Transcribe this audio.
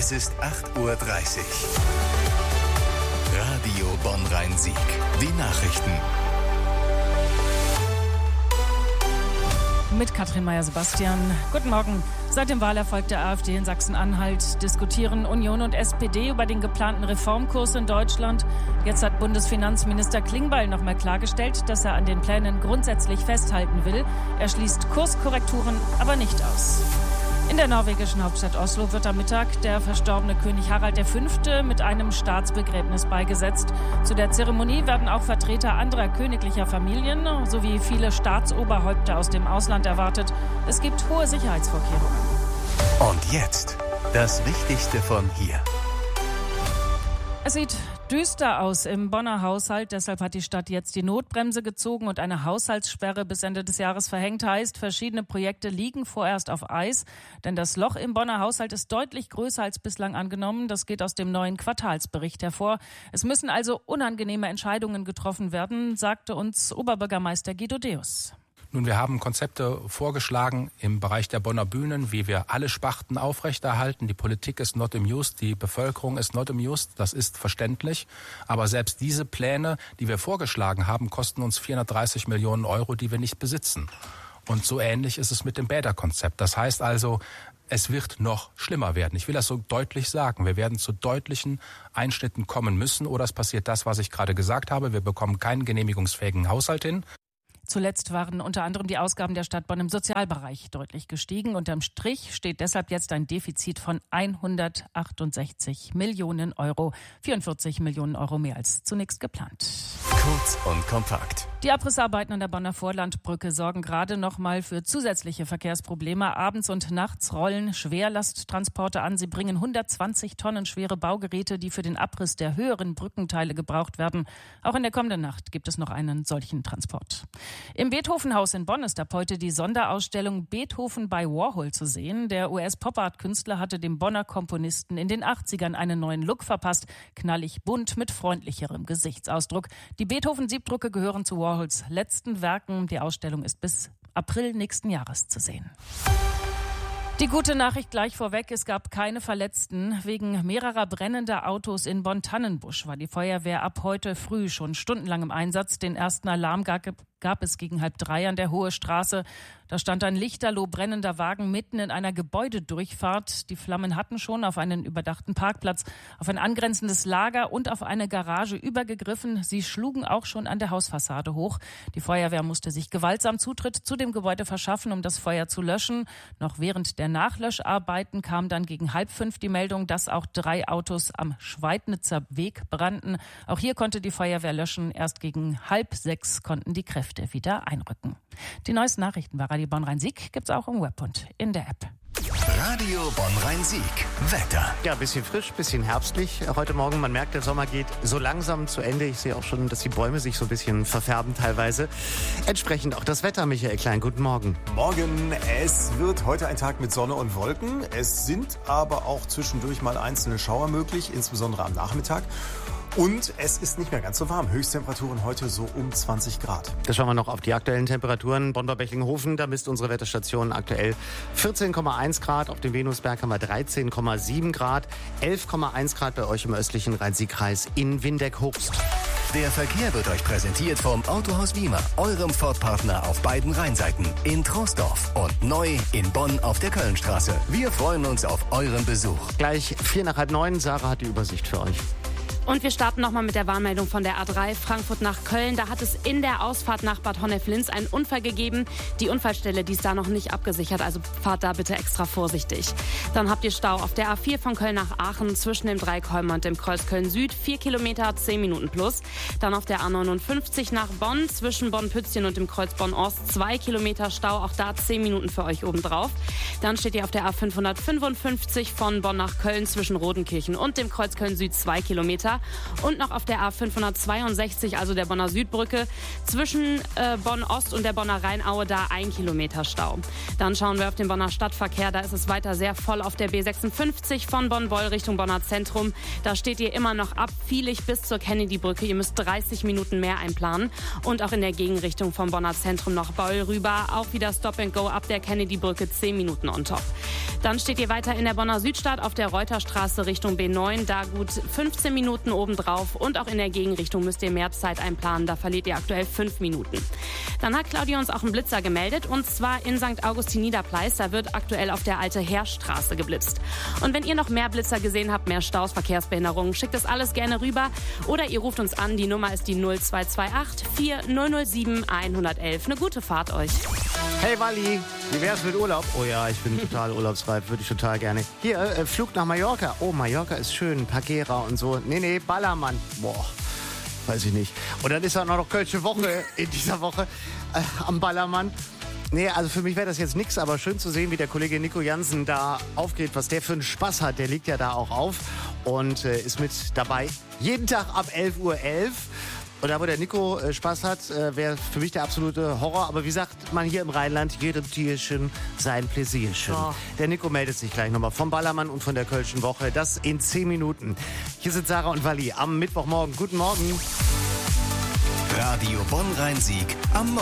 Es ist 8:30 Uhr. Radio Bonn-Rhein-Sieg. Die Nachrichten. Mit Katrin Meyer-Sebastian. Guten Morgen. Seit dem Wahlerfolg der AfD in Sachsen-Anhalt diskutieren Union und SPD über den geplanten Reformkurs in Deutschland. Jetzt hat Bundesfinanzminister Klingbeil noch mal klargestellt, dass er an den Plänen grundsätzlich festhalten will. Er schließt Kurskorrekturen aber nicht aus. In der norwegischen Hauptstadt Oslo wird am Mittag der verstorbene König Harald V. mit einem Staatsbegräbnis beigesetzt. Zu der Zeremonie werden auch Vertreter anderer königlicher Familien sowie viele Staatsoberhäupter aus dem Ausland erwartet. Es gibt hohe Sicherheitsvorkehrungen. Und jetzt das Wichtigste von hier. Es sieht düster aus im Bonner Haushalt. Deshalb hat die Stadt jetzt die Notbremse gezogen und eine Haushaltssperre bis Ende des Jahres verhängt. Heißt, verschiedene Projekte liegen vorerst auf Eis. Denn das Loch im Bonner Haushalt ist deutlich größer als bislang angenommen. Das geht aus dem neuen Quartalsbericht hervor. Es müssen also unangenehme Entscheidungen getroffen werden, sagte uns Oberbürgermeister Guido Deus. Nun, wir haben Konzepte vorgeschlagen im Bereich der Bonner Bühnen, wie wir alle Sparten aufrechterhalten. Die Politik ist not amused, die Bevölkerung ist not amused, das ist verständlich. Aber selbst diese Pläne, die wir vorgeschlagen haben, kosten uns 430 Millionen Euro, die wir nicht besitzen. Und so ähnlich ist es mit dem Bäderkonzept. Das heißt also, es wird noch schlimmer werden. Ich will das so deutlich sagen. Wir werden zu deutlichen Einschnitten kommen müssen. Oder es passiert das, was ich gerade gesagt habe. Wir bekommen keinen genehmigungsfähigen Haushalt hin. Zuletzt waren unter anderem die Ausgaben der Stadt Bonn im Sozialbereich deutlich gestiegen. Unterm Strich steht deshalb jetzt ein Defizit von 168 Millionen Euro. 44 Millionen Euro mehr als zunächst geplant. Kurz und kompakt. Die Abrissarbeiten an der Bonner Vorlandbrücke sorgen gerade noch mal für zusätzliche Verkehrsprobleme. Abends und nachts rollen Schwerlasttransporte an. Sie bringen 120 Tonnen schwere Baugeräte, die für den Abriss der höheren Brückenteile gebraucht werden. Auch in der kommenden Nacht gibt es noch einen solchen Transport. Im Beethoven-Haus in Bonn ist ab heute die Sonderausstellung Beethoven bei Warhol zu sehen. Der US-Pop-Art-Künstler hatte dem Bonner Komponisten in den 80ern einen neuen Look verpasst. Knallig bunt mit freundlicherem Gesichtsausdruck. Die Beethoven-Siebdrucke gehören zu Warhols letzten Werken. Die Ausstellung ist bis April nächsten Jahres zu sehen. Die gute Nachricht gleich vorweg, es gab keine Verletzten. Wegen mehrerer brennender Autos in Bonn-Tannenbusch war die Feuerwehr ab heute früh schon stundenlang im Einsatz. Den ersten Alarm gab es gegen 2:30 an der Hohe Straße. Da stand ein lichterloh brennender Wagen mitten in einer Gebäudedurchfahrt. Die Flammen hatten schon auf einen überdachten Parkplatz, auf ein angrenzendes Lager und auf eine Garage übergegriffen. Sie schlugen auch schon an der Hausfassade hoch. Die Feuerwehr musste sich gewaltsam Zutritt zu dem Gebäude verschaffen, um das Feuer zu löschen. Noch während der Nachlöscharbeiten kam dann gegen 4:30 die Meldung, dass auch 3 Autos am Schweidnitzer Weg brannten. Auch hier konnte die Feuerwehr löschen. Erst gegen 5:30 konnten die Kräfte wieder einrücken. Die neuesten Nachrichten bei Radio Bonn-Rhein-Sieg gibt's auch im Web und in der App. Radio Bonn-Rhein-Sieg. Wetter. Ja, bisschen frisch, bisschen herbstlich heute Morgen. Man merkt, der Sommer geht so langsam zu Ende. Ich sehe auch schon, dass die Bäume sich so ein bisschen verfärben teilweise. Entsprechend auch das Wetter, Michael Klein. Guten Morgen. Morgen. Es wird heute ein Tag mit Sonne und Wolken. Es sind aber auch zwischendurch mal einzelne Schauer möglich, insbesondere am Nachmittag. Und es ist nicht mehr ganz so warm. Höchsttemperaturen heute so um 20 Grad. Da schauen wir noch auf die aktuellen Temperaturen. Bonn-Becklinghofen, da misst unsere Wetterstation aktuell 14,1 Grad. Auf dem Venusberg haben wir 13,7 Grad. 11,1 Grad bei euch im östlichen Rhein-Sieg-Kreis in Windeck-Hobst. Der Verkehr wird euch präsentiert vom Autohaus Wiemer, eurem Ford-Partner auf beiden Rheinseiten. In Troisdorf und neu in Bonn auf der Kölnstraße. Wir freuen uns auf euren Besuch. Gleich 8:45. Sarah hat die Übersicht für euch. Und wir starten nochmal mit der Warnmeldung von der A3 Frankfurt nach Köln. Da hat es in der Ausfahrt nach Bad Honnef-Linz einen Unfall gegeben. Die Unfallstelle, die ist da noch nicht abgesichert, also fahrt da bitte extra vorsichtig. Dann habt ihr Stau auf der A4 von Köln nach Aachen zwischen dem Dreikolmer und dem Kreuz Köln-Süd. 4 Kilometer, 10 Minuten plus. Dann auf der A59 nach Bonn zwischen Bonn-Pützchen und dem Kreuz Bonn-Ost 2 Kilometer Stau. Auch da 10 Minuten für euch obendrauf. Dann steht ihr auf der A555 von Bonn nach Köln zwischen Rodenkirchen und dem Kreuz Köln-Süd 2 Kilometer. Kilometer. Und noch auf der A562, also der Bonner Südbrücke, zwischen Bonn Ost und der Bonner Rheinaue, da 1 Kilometer Stau. Dann schauen wir auf den Bonner Stadtverkehr. Da ist es weiter sehr voll auf der B56 von Bonn-Boll Richtung Bonner Zentrum. Da steht ihr immer noch abfielig bis zur Kennedy-Brücke. Ihr müsst 30 Minuten mehr einplanen. Und auch in der Gegenrichtung vom Bonner Zentrum nach Boll rüber. Auch wieder Stop and Go ab der Kennedy-Brücke 10 Minuten on top. Dann steht ihr weiter in der Bonner Südstadt auf der Reuterstraße Richtung B9. Da gut 15 Minuten obendrauf. Und auch in der Gegenrichtung müsst ihr mehr Zeit einplanen. Da verliert ihr aktuell 5 Minuten. Dann hat Claudia uns auch einen Blitzer gemeldet. Und zwar in St. Augustin-Niederpleis. Da wird aktuell auf der Alte Heerstraße geblitzt. Und wenn ihr noch mehr Blitzer gesehen habt, mehr Staus, Verkehrsbehinderungen, schickt das alles gerne rüber. Oder ihr ruft uns an. Die Nummer ist die 0228 4007 111. Eine gute Fahrt euch. Hey Walli, wie wär's mit Urlaub? Oh ja, ich bin total urlaubsreif, würde ich total gerne. Hier, Flug nach Mallorca. Oh, Mallorca ist schön, Pagera und so. Nee, Ballermann. Boah, weiß ich nicht. Und dann ist auch noch Kölsche Woche in dieser Woche am Ballermann. Nee, also für mich wäre das jetzt nichts, aber schön zu sehen, wie der Kollege Nico Jansen da aufgeht, was der für einen Spaß hat. Der liegt ja da auch auf und ist mit dabei. Jeden Tag ab 11:11 Uhr. Und da, wo der Nico Spaß hat, wäre für mich der absolute Horror. Aber wie sagt man hier im Rheinland, jedem Tierchen sein Pläsierchen. Oh. Der Nico meldet sich gleich nochmal vom Ballermann und von der Kölschen Woche. Das in 10 Minuten. Hier sind Sarah und Walli am Mittwochmorgen. Guten Morgen. Radio Bonn-Rhein-Sieg am Morgen.